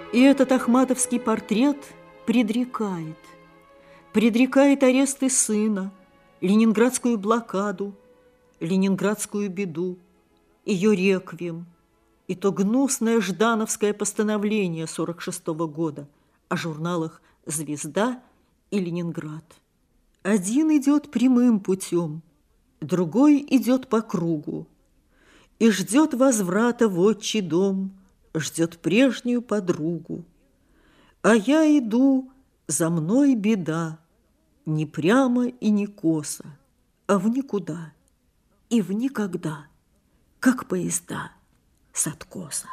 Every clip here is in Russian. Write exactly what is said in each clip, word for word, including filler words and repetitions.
И этот ахматовский портрет предрекает. Предрекает аресты сына, ленинградскую блокаду, ленинградскую беду, ее реквием и то гнусное ждановское постановление сорок шестого года о журналах «Звезда» и «Ленинград». Один идет прямым путем, другой идет по кругу и ждет возврата в отчий дом, ждет прежнюю подругу. А я иду, за мной беда, не прямо и не косо, а в никуда и в никогда, как поезда с откоса.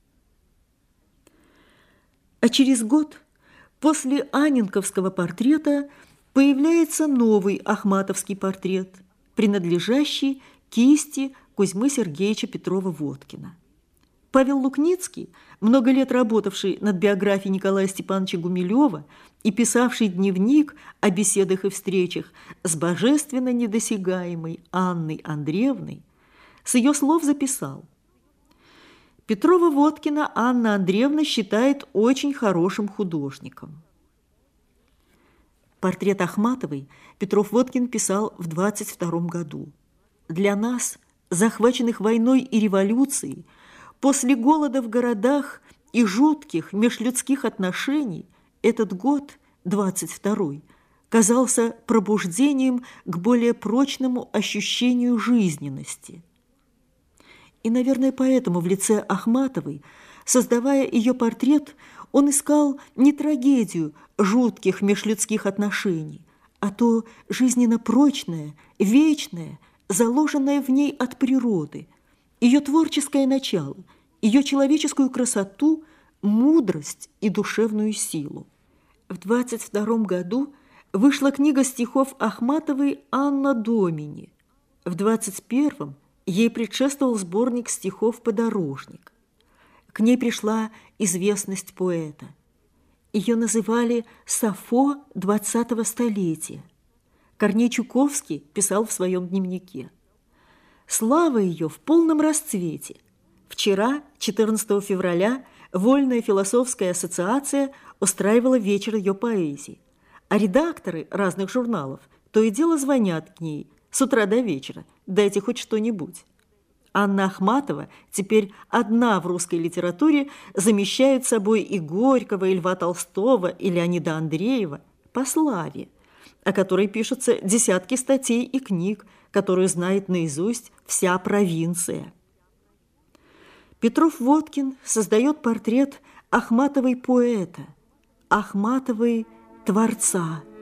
А через год после анненковского портрета появляется новый ахматовский портрет, принадлежащий кисти Кузьмы Сергеевича Петрова-Водкина. Павел Лукницкий, много лет работавший над биографией Николая Степановича Гумилева и писавший дневник о беседах и встречах с божественно недосягаемой Анной Андреевной, с ее слов записал: «Петрова-Водкина Анна Андреевна считает очень хорошим художником». Портрет Ахматовой Петров-Водкин писал в двадцать втором году. Для нас, захваченных войной и революцией, после голода в городах и жутких межлюдских отношений, этот год, двадцать второй, казался пробуждением к более прочному ощущению жизненности. И, наверное, поэтому в лице Ахматовой, создавая ее портрет, он искал не трагедию жутких межлюдских отношений, а то жизненно прочное, вечное, заложенное в ней от природы, ее творческое начало, ее человеческую красоту, мудрость и душевную силу. В двадцать втором году вышла книга стихов Ахматовой «Анна Домини». В двадцать первом ей предшествовал сборник стихов «Подорожник». К ней пришла известность поэта. Ее называли Сафо двадцатого столетия. Корней Чуковский писал в своем дневнике: «Слава ее в полном расцвете. Вчера, четырнадцатого февраля, Вольная философская ассоциация устраивала вечер ее поэзии, а редакторы разных журналов то и дело звонят к ней с утра до вечера: дайте хоть что-нибудь». Анна Ахматова теперь одна в русской литературе замещает собой и Горького, и Льва Толстого, и Леонида Андреева по славе, о которой пишутся десятки статей и книг, которую знает наизусть вся провинция. Петров-Водкин создает портрет Ахматовой поэта, Ахматовой творца.